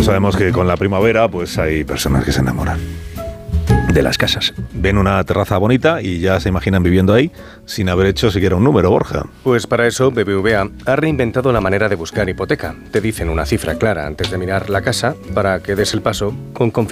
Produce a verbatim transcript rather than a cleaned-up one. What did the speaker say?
Todos sabemos que con la primavera pues hay personas que se enamoran de las casas. Ven una terraza bonita y ya se imaginan viviendo ahí sin haber hecho siquiera un número, Borja. Pues para eso B B V A ha reinventado la manera de buscar hipoteca. Te dicen una cifra clara antes de mirar la casa para que des el paso con confianza.